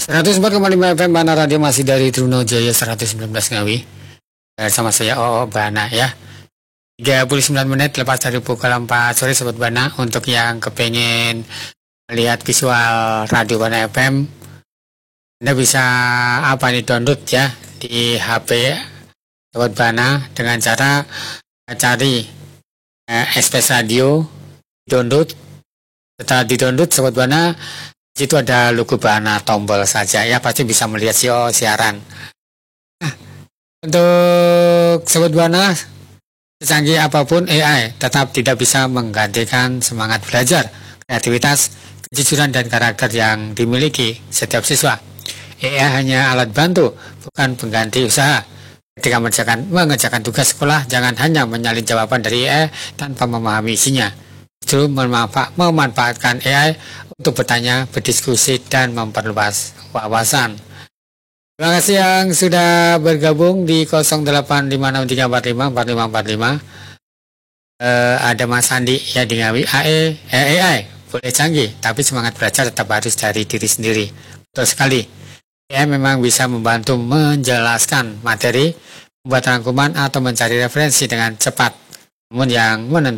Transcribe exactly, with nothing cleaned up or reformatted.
seratus empat koma lima F M Bana Radio masih dari Trunojaya seratus sembilan belas Ngawi. Sama saya O O Bana ya. tiga puluh sembilan menit lepas dari pukul empat sore Sobat Bana. Untuk yang kepengen melihat visual Radio Bana F M, Anda bisa apa nih download ya di H P Sobat Bana dengan cara cari eh, Express Radio, download. Setelah di download Sobat Bana, di situ ada logo Bana, tombol saja ya, pasti bisa melihat si oh, siaran. Nah, untuk Sobat Bana, secanggih apapun A I tetap tidak bisa menggantikan semangat belajar, kreativitas, kejujuran dan karakter yang dimiliki setiap siswa. A I hanya alat bantu, bukan pengganti usaha. Ketika mengerjakan, mengerjakan tugas sekolah, jangan hanya menyalin jawaban dari A I tanpa memahami isinya. Justru memanfa- memanfaatkan A I untuk bertanya, berdiskusi, dan memperluas wawasan. Terima kasih yang sudah bergabung di nol delapan lima enam tiga empat lima empat lima empat lima. Uh, ada Mas Andi ya di Ngawi. A I, eh, A I boleh canggih, tapi semangat belajar tetap harus dari diri sendiri. Betul sekali. A I memang bisa membantu menjelaskan materi, membuat rangkuman atau mencari referensi dengan cepat. Namun yang menentukan